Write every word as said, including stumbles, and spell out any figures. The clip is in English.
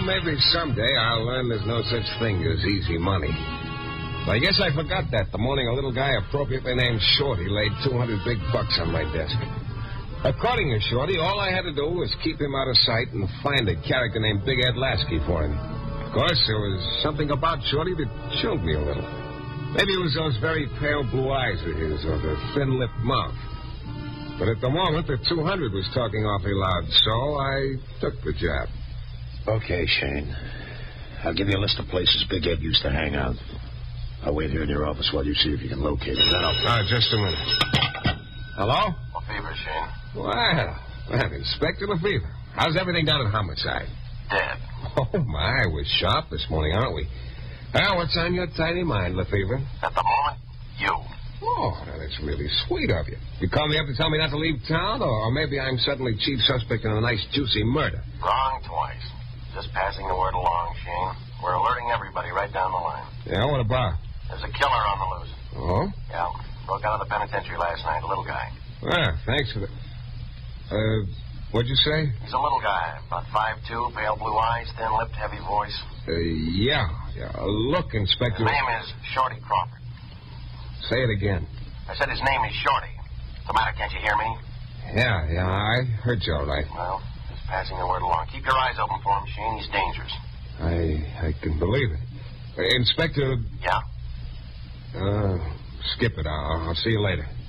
Well, maybe someday I'll learn there's no such thing as easy money. But I guess I forgot that the morning a little guy appropriately named Shorty laid two hundred big bucks on my desk. According to Shorty, all I had to do was keep him out of sight and find a character named Big Ed Lasky for him. Of course, there was something about Shorty that chilled me a little. Maybe it was those very pale blue eyes of his or the thin-lipped mouth. But at the moment, the two hundred was talking awfully loud, so I took the job. Okay, Shane. I'll give you a list of places Big Ed used to hang out. I'll wait here in your office while you see if you can locate him. Then I'll... Oh, just a minute. Hello? Lefevre, Shane. Well, well, Inspector Lefevre. How's everything down at Homicide? Dead. Oh, my, we're sharp this morning, aren't we? Well, what's on your tiny mind, Lefevre? At the moment, you. Oh, now that's really sweet of you. You called me up to tell me not to leave town, or, or maybe I'm suddenly chief suspect in a nice, juicy murder? Wrong twice. Just passing the word along, Shane. We're alerting everybody right down the line. Yeah, what about? There's a killer on the loose. Oh? Yeah. Broke out of the penitentiary last night, a little guy. Ah, thanks for the... Uh, what'd you say? He's a little guy, about five two, pale blue eyes, thin-lipped, heavy voice. Uh, yeah, yeah. Look, Inspector... His name is Shorty Crawford. Say it again. I said his name is Shorty. What's the matter, can't you hear me? Yeah, yeah, I heard you all right. Well, just passing the word along. Keep your eyes open for him, Shane. He's dangerous. I I can believe it. Uh, Inspector... Yeah? Uh, skip it. I'll, I'll see you later.